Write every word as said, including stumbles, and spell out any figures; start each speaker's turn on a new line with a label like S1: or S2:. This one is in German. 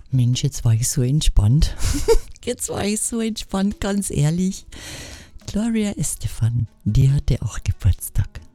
S1: Mensch, jetzt war ich so entspannt. Jetzt war ich so entspannt, ganz ehrlich. Gloria Estefan, die hatte auch Geburtstag.